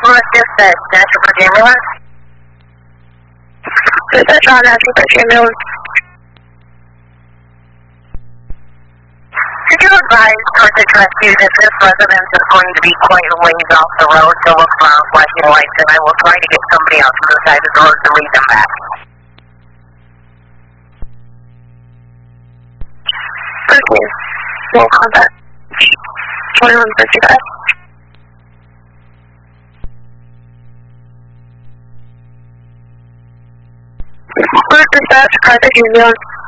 Overlook dispatch, National Bridge Ambulance. Dispatch on National Bridge Ambulance. Could you advise Torture Rescue that this residence is going to be quite a ways off the road to look around flashing lights, and I will try to get somebody out to the side of the road to lead them back. Okay. No contact. 2155. Dispatch, Carthage Ambulance.